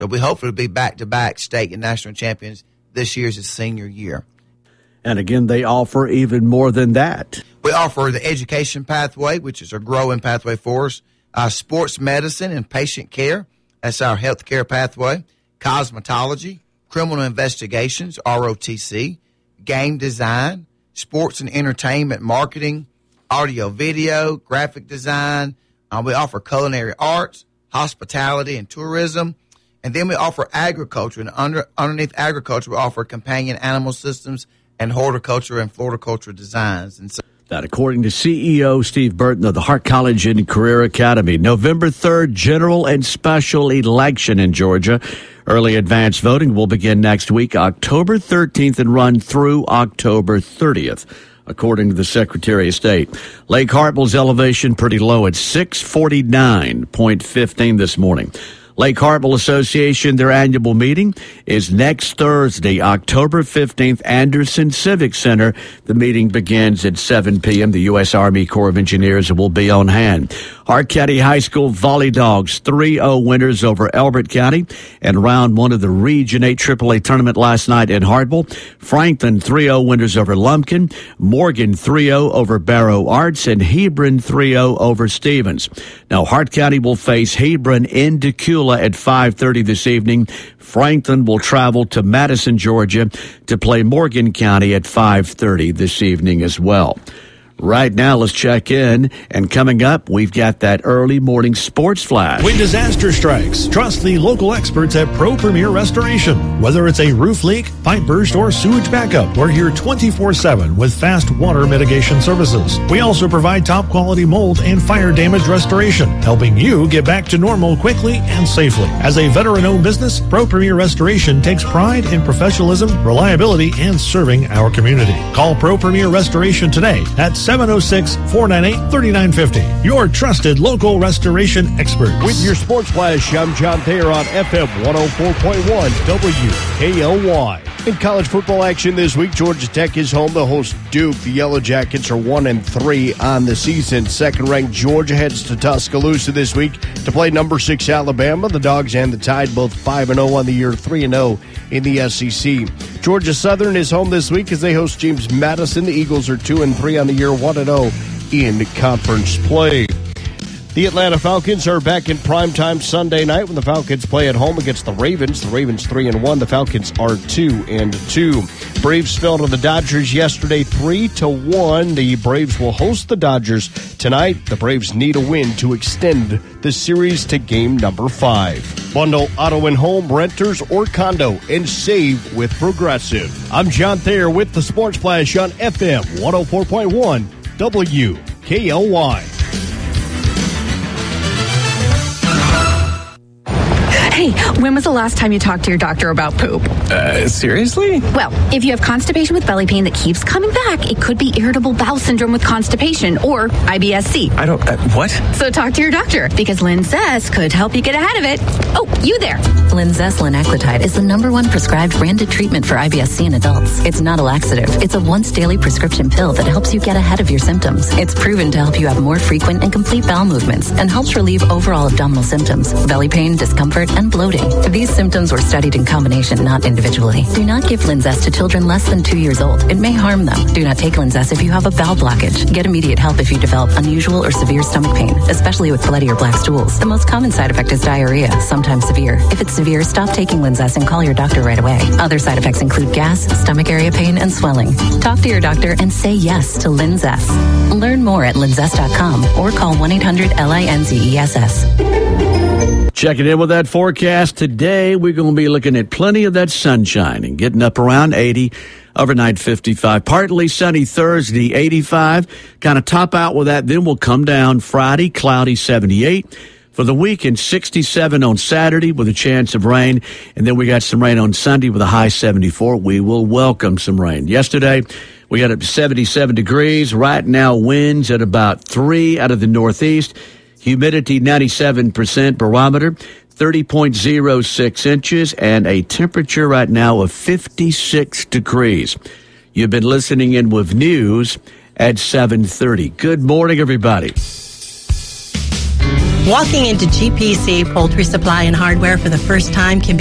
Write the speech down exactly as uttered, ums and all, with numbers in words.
So we hopefully be back-to-back state and national champions this year's his senior year. And again, they offer even more than that. We offer the education pathway, which is a growing pathway for us, uh, sports medicine and patient care. That's our health care pathway. Cosmetology, criminal investigations, R O T C, game design, sports and entertainment marketing, audio video, graphic design. Uh, we offer culinary arts, hospitality, and tourism. And then we offer agriculture. And under, underneath agriculture, we offer companion animal systems and horticulture and floriculture designs. And so that, according to C E O Steve Burton of the Hart College and Career Academy. November third, general and special election in Georgia. Early advance voting will begin next week, October thirteenth, and run through October thirtieth, according to the Secretary of State. Lake Hartwell's elevation pretty low at six forty-nine point one five this morning. Lake Hartwell Association, their annual meeting is next Thursday, October fifteenth, Anderson Civic Center. The meeting begins at seven p.m. The U S Army Corps of Engineers will be on hand. Hart County High School Volley Dogs three oh winners over Elbert County in round one of the Region eight triple A tournament last night in Hartwell. Franklin three oh winners over Lumpkin. Morgan three oh over Barrow Arts, and Hebron three oh over Stevens. Now, Hart County will face Hebron in Decula at five thirty this evening. Franklin will travel to Madison, Georgia to play Morgan County at five thirty this evening as well. Right now, let's check in. And coming up, we've got that early morning sports flash. When disaster strikes, trust the local experts at Pro Premier Restoration. Whether it's a roof leak, pipe burst, or sewage backup, we're here twenty-four seven with fast water mitigation services. We also provide top quality mold and fire damage restoration, helping you get back to normal quickly and safely. As a veteran-owned business, Pro Premier Restoration takes pride in professionalism, reliability, and serving our community. Call Pro Premier Restoration today at seven oh six, four nine eight, three nine five oh. Your trusted local restoration experts. With your Sports Flash, I'm John Thayer on F M one oh four point one W K L Y. In college football action this week, Georgia Tech is home to host Duke. The Yellow Jackets are one and three on the season. Second-ranked Georgia heads to Tuscaloosa this week to play number six Alabama. The Dogs and the Tide both five and oh on the year, three and oh in the S E C. Georgia Southern is home this week as they host James Madison. The Eagles are two and three on the year, one and oh in conference play. The Atlanta Falcons are back in primetime Sunday night when the Falcons play at home against the Ravens. The Ravens three and one. The Falcons are two and two. Braves fell to the Dodgers yesterday three to one. The Braves will host the Dodgers tonight. The Braves need a win to extend the series to game number five. Bundle auto and home, renters, or condo and save with Progressive. I'm John Thayer with the Sports Flash on F M one oh four point one W K L Y. Hey, when was the last time you talked to your doctor about poop? Uh, seriously? Well, if you have constipation with belly pain that keeps coming back, it could be irritable bowel syndrome with constipation or I B S C. I don't, uh, what? So talk to your doctor because Linzess could help you get ahead of it. Oh, you there. Linzess linaclotide is the number one prescribed branded treatment for I B S C in adults. It's not a laxative. It's a once daily prescription pill that helps you get ahead of your symptoms. It's proven to help you have more frequent and complete bowel movements and helps relieve overall abdominal symptoms, belly pain, discomfort, and bloating. These symptoms were studied in combination, not individually. Do not give Linzess to children less than two years old. It may harm them. Do not take Linzess if you have a bowel blockage. Get immediate help if you develop unusual or severe stomach pain, especially with bloody or black stools. The most common side effect is diarrhea, sometimes severe. If it's severe, stop taking Linzess and call your doctor right away. Other side effects include gas, stomach area pain, and swelling. Talk to your doctor and say yes to Linzess. Learn more at linzess dot com or call one eight hundred L I N Z E S S. Checking in with that forecast today, we're going to be looking at plenty of that sunshine and getting up around eighty, overnight fifty-five. Partly sunny Thursday, eighty-five. Kind of top out with that, then we'll come down Friday, cloudy, seventy-eight. For the weekend, sixty-seven on Saturday with a chance of rain. And then we got some rain on Sunday with a high seventy-four. We will welcome some rain. Yesterday, we got up to seventy-seven degrees. Right now, winds at about three out of the northeast. Humidity ninety-seven percent, barometer thirty point oh six inches, and a temperature right now of fifty-six degrees. You've been listening in with news at seven thirty. Good morning, everybody. Walking into G P C Poultry Supply and Hardware for the first time can be